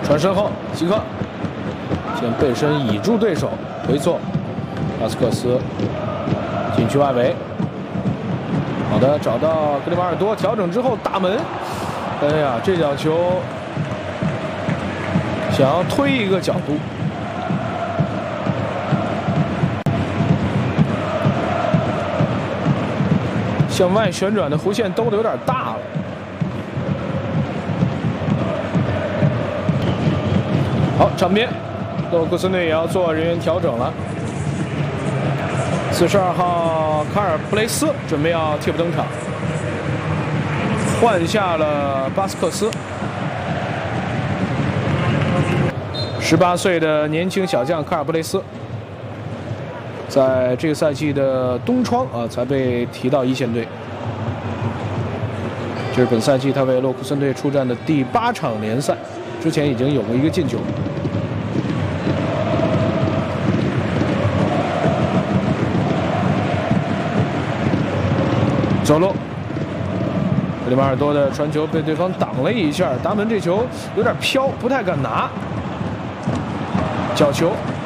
传身后，希克先背身倚住对手，回错，巴斯克斯禁区外围。好的，找到格里马尔多，调整之后打门。哎呀，这脚球想要推一个角度。 向外旋转的弧线兜的有点大了。好，场边，勒沃库森队也要做人员调整了。42号卡尔布雷斯准备要替补登场，换下了巴斯克斯。18岁的年轻小将卡尔布雷斯。 在这个赛季的冬窗才被提到一线队。这是本赛季他为勒沃库森队出战的第8场联赛，之前已经有过一个进球。走路，格里马尔多的传球被对方挡了一下，达门这球有点飘，不太敢拿。角球。